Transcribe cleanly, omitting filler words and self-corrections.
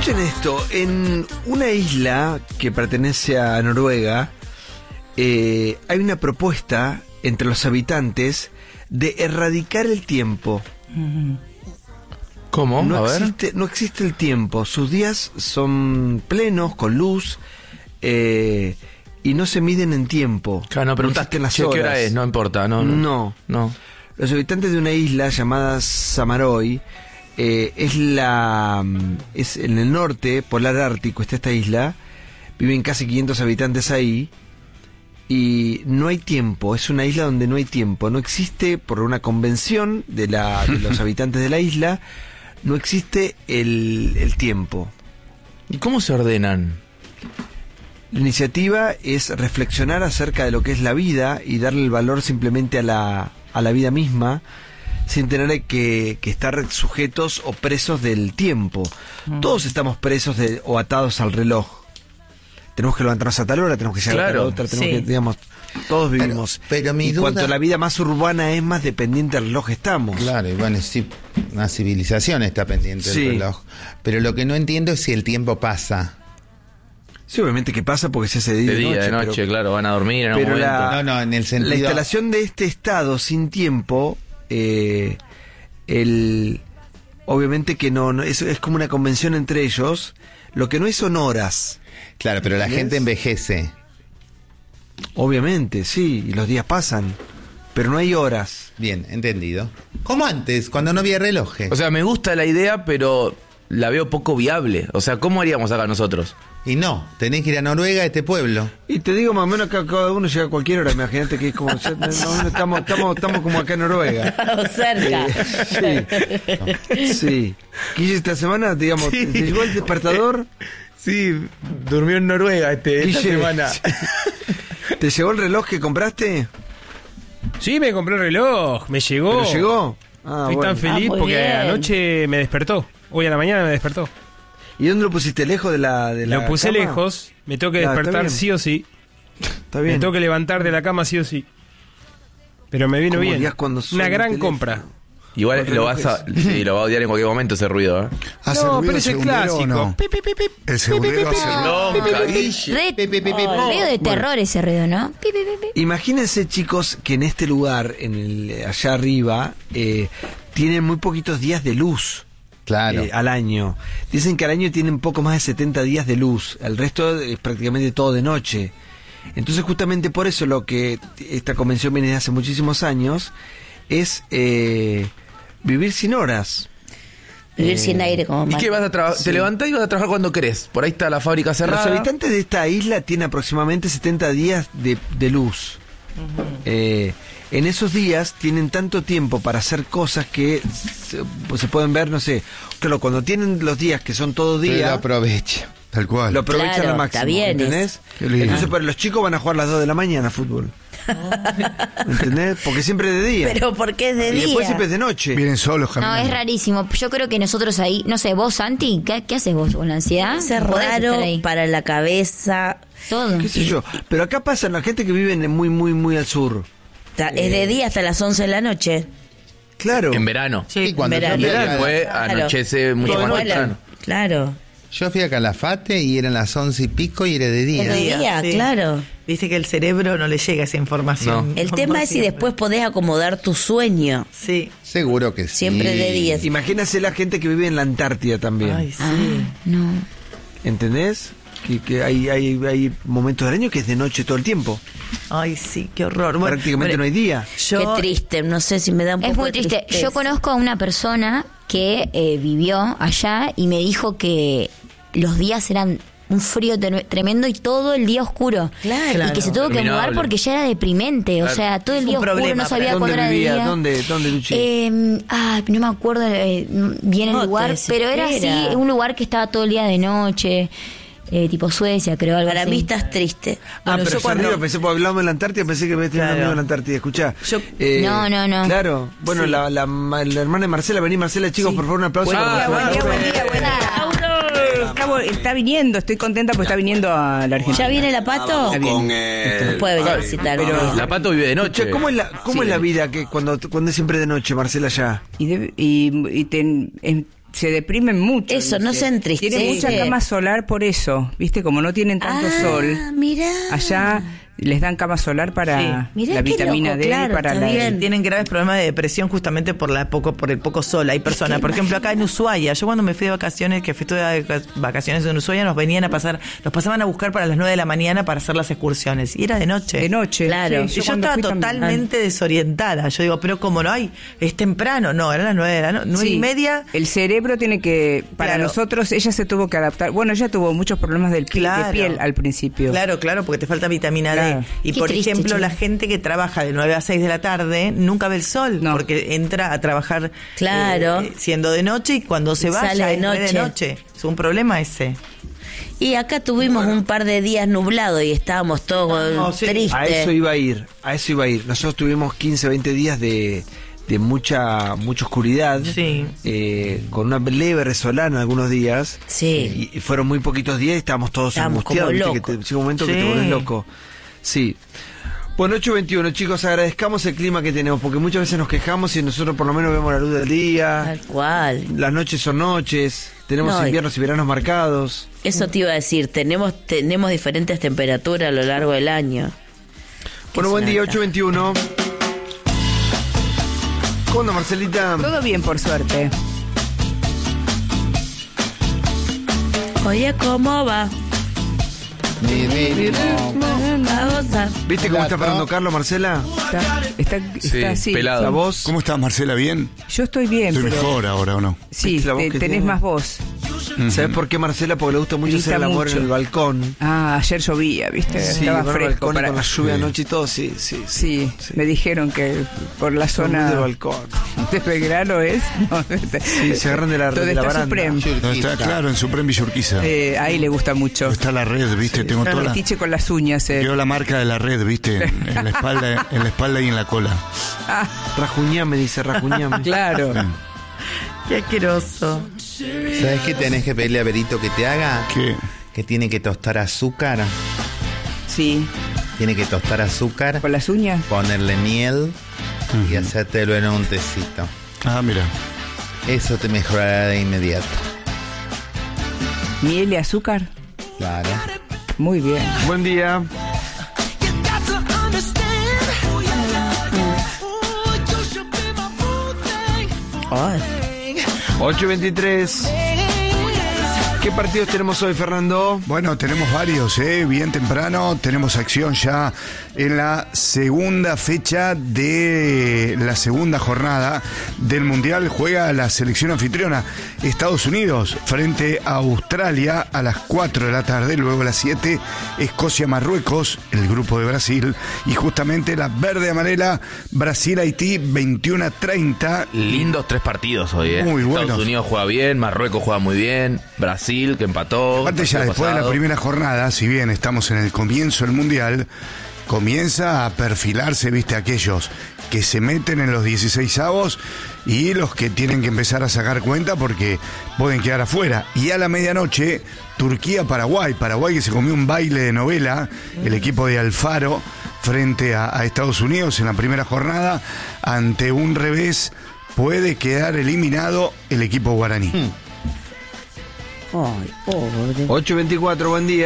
Escuchen esto, en una isla que pertenece a Noruega, hay una propuesta entre los habitantes de erradicar el tiempo. ¿Cómo? No existe el tiempo, sus días son plenos, con luz, y no se miden en tiempo. Claro, no preguntaste las ¿qué hora es? No importa, no. Los habitantes de una isla llamada Samaroy, es en el norte, polar ártico, está esta isla, viven casi 500 habitantes ahí, y no hay tiempo, es una isla donde no hay tiempo, no existe, por una convención de los habitantes de la isla, no existe el tiempo. ¿Y cómo se ordenan? La iniciativa es reflexionar acerca de lo que es la vida y darle el valor simplemente a la vida misma, sin tener que estar sujetos o presos del tiempo. Todos estamos presos o atados al reloj. Tenemos que levantarnos a tal hora, tenemos que llegar a tal otra, tenemos que, digamos, todos vivimos. Pero mi duda... cuanto la vida más urbana es, más dependiente del reloj estamos. Claro, y bueno, sí, una civilización está pendiente del reloj. Pero lo que no entiendo es si el tiempo pasa. Sí, obviamente que pasa porque se hace de día, de noche, claro, van a dormir en algún momento. No, en el sentido... La instalación de este estado sin tiempo, obviamente que no es como una convención entre ellos. Lo que no es son horas. Claro, pero la gente envejece. Obviamente, sí, y los días pasan, pero no hay horas. Bien, entendido. Como antes, cuando no había relojes. O sea, me gusta la idea, pero la veo poco viable. O sea, ¿cómo haríamos acá nosotros? Y no, tenés que ir a Noruega, a este pueblo. Y te digo, más o menos que cada uno llega a cualquier hora. Imagínate que es como... estamos como acá en Noruega. O cerca. Sí. ¿Qué esta semana, digamos, te llegó el despertador? Sí, durmió en Noruega esta semana. ¿Te llegó el reloj que compraste? Sí, me compré el reloj, me llegó. ¿Pero llegó? Estoy tan feliz porque bien. anoche me despertó. Hoy a la mañana me despertó. ¿Y dónde lo pusiste? ¿Lejos de la Lo puse cama? lejos, me tengo que despertar sí o sí. Está bien. Me tengo que levantar de la cama sí o sí. Pero me vino bien. Una gran compra. Igual lo va a odiar en cualquier momento ese ruido, ¿eh? No, pero es el clásico. No? El segundero hace Ruido de terror ese ruido, ¿no? Imagínense, chicos, que en este lugar, allá arriba, tienen muy poquitos días de luz. Claro. Al año. Dicen que al año tienen poco más de 70 días de luz. El resto es prácticamente todo de noche. Entonces, justamente por eso lo que esta convención viene de hace muchísimos años es vivir sin horas. Vivir sin aire como ¿Y qué vas a trabajar? Te levantás y vas a trabajar cuando querés. Por ahí está la fábrica cerrada. Los habitantes de esta isla tienen aproximadamente 70 días de luz. En esos días tienen tanto tiempo para hacer cosas que se pueden ver, no sé. Claro, cuando tienen los días que son todo día, lo aprovecha. Tal cual. Lo aprovechan Claro, al máximo, está bien, ¿entendés? Qué lindo. Entonces, para los chicos van a jugar a las 2 de la mañana fútbol. ¿Entendés? Porque siempre es de día. Pero ¿por qué es de y día? después siempre es de noche. Vienen solos No, caminando. es rarísimo. Yo creo que nosotros ahí, no sé, vos, Santi, ¿qué haces vos con la ansiedad? Es ¿Podés raro estar ahí? para la cabeza. Todo. ¿Qué sé yo? Pero acá pasa la gente que vive muy, muy, muy al sur. Es de día hasta las 11 de la noche. Claro. En verano. Sí, cuando en verano. yo fui acá- Después Claro. anochece mucho Todo más vuela. temprano. Claro. Yo fui a Calafate y eran las 11 y pico y era de día. Es de día, sí. claro. Dice que el cerebro no le llega esa información. No. El Como tema es si siempre. después podés acomodar tu sueño. Sí. Seguro que sí. Siempre de día. Imagínense la gente que vive en la Antártida también. Ay, sí. No. ¿Entendés? Que hay momentos del año que es de noche todo el tiempo. Ay, sí, qué horror. Bueno, Prácticamente no hay día. Yo, Qué triste, no sé si me da un poco Es muy de triste. tristeza. Yo conozco a una persona que vivió allá y me dijo que los días eran un frío tremendo y todo el día oscuro. Claro. Y que se tuvo que Interminable. mudar porque ya era deprimente. Claro. O sea, todo el Es un día oscuro, problema no sabía para- cuándo ¿Dónde era de vivía? día. ¿Dónde Luchi? No me acuerdo bien el No, te lugar, pero era desespera. así, un lugar que estaba todo el día de noche, tipo Suecia, creo, algo Para así. mí estás triste. Bueno, pero yo cuando- arriba pensé, porque hablamos de la Antártida, pensé que me tenía un Claro. amigo en la Antártida. Escuchá. Yo- No. Claro. Bueno, Sí. la hermana de Marcela, vení Marcela, chicos, Sí. por favor, un aplauso. Buen para día, buen Marcela. día, buen día, buen día. Está viniendo, estoy contenta porque está viniendo a la Argentina. ¿Ya viene la Pato? Ya viene. Puede venir a visitar. La Pato vive de noche. Che, ¿cómo es la vida que cuando es siempre de noche, Marcela, allá? Y se deprimen mucho. Eso, no se entristece. Tienen mucha cama solar por eso, ¿viste? Como no tienen tanto sol. Mirá. Allá les dan cama solar para Mirá la qué vitamina loco, D, claro, para está la... bien. Tienen graves problemas de depresión justamente por el poco sol. Hay personas, por ejemplo, acá en Ushuaia, yo cuando me fui de vacaciones, que estuve de vacaciones en Ushuaia, nos pasaban a buscar para las 9 de la mañana para hacer las excursiones. Y era de noche. De noche. Claro. Sí, Y yo estaba totalmente desorientada. Yo digo, pero como no hay, es temprano. No, eran las 9 de la noche, 9 y media. El cerebro tiene que, para Claro. nosotros, ella se tuvo que adaptar. Bueno, ella tuvo muchos problemas de piel al principio. Claro, porque te falta vitamina Claro. D. Y Qué por triste, ejemplo, che. la gente que trabaja de 9 a 6 de la tarde nunca ve el sol, No. porque entra a trabajar Claro. siendo de noche y cuando se va Sale ya de es re de noche. noche. Es un problema ese. Y acá tuvimos un par de días nublados y estábamos todos sí. tristes. A eso iba a ir. Nosotros tuvimos 15, 20 días de mucha oscuridad, Sí. con una leve resolana algunos días. Sí. Y fueron muy poquitos días y estábamos todos Estábamos angustiados. como ¿Viste? locos. Llega un momento que te Sí. volvés loco. Sí. Bueno, 8:21, chicos, agradezcamos el clima que tenemos, porque muchas veces nos quejamos y nosotros por lo menos vemos la luz del día. Tal cual. Las noches son noches, tenemos No, inviernos y veranos marcados. Eso te iba a decir, tenemos diferentes temperaturas a lo largo del año. Bueno, es buen una día, ventaja. 8:21. ¿Cómo anda, Marcelita? Todo bien, por suerte. Oye, ¿cómo va? Vamos a... ¿Viste cómo está parando Carlos, Marcela? Está así. pelado. La voz. ¿Cómo estás, Marcela? ¿Bien? Yo estoy bien, Estoy pero... mejor ahora, ¿o no? Sí, ¿Viste la voz que tenés tiene? más voz. ¿Sabes por qué, Marcela? Porque le gusta mucho Grita hacer el amor mucho. en el balcón. Ah, ayer llovía, ¿viste? Sí, Estaba con el fresco. balcón y para- con la lluvia anoche y todo, sí. Sí, me dijeron que por la Son muy zona del balcón. de Belgrano es... No, Sí, se agarran de la Donde baranda. está Supreme. No, está claro, en Supreme Villurquiza. Ahí le gusta mucho. Está la red, ¿viste? Tengo toda la... Metiche con las uñas. Veo la marca de la red, ¿viste? En la espalda y en la cola. Rajuñame, dice Rajuñame. Claro. Qué asqueroso. ¿Sabes qué tenés que pedirle a Berito que te haga? ¿Qué? Que tiene que tostar azúcar. Sí, Tiene que tostar azúcar, con las uñas. ponerle miel y hacértelo en un tecito. Ah, mira. Eso te mejorará de inmediato. Miel y azúcar. Claro. Muy bien. Buen día. Ay, 8:23. ¿Qué partidos tenemos hoy, Fernando? Bueno, tenemos varios, bien temprano. Tenemos acción ya en la segunda fecha de la segunda jornada del Mundial. Juega la selección anfitriona Estados Unidos frente a Australia a las 4 de la tarde. Luego a las 7, Escocia-Marruecos, el grupo de Brasil. Y justamente la verde-amarela, Brasil-Haití, 21:30. Lindos 3 partidos hoy, Muy buenos. Estados Unidos juega bien, Marruecos juega muy bien, Brasil que empató. Aparte ya partido después de la pasado. primera jornada, si bien estamos en el comienzo del Mundial, comienza a perfilarse, viste, aquellos que se meten en los 16avos y los que tienen que empezar a sacar cuenta porque pueden quedar afuera. Y a la medianoche, Turquía-Paraguay. Paraguay que se comió un baile de novela, el equipo de Alfaro frente a Estados Unidos en la primera jornada, ante un revés, puede quedar eliminado el equipo guaraní. ay, pobre. 8:24, buen día.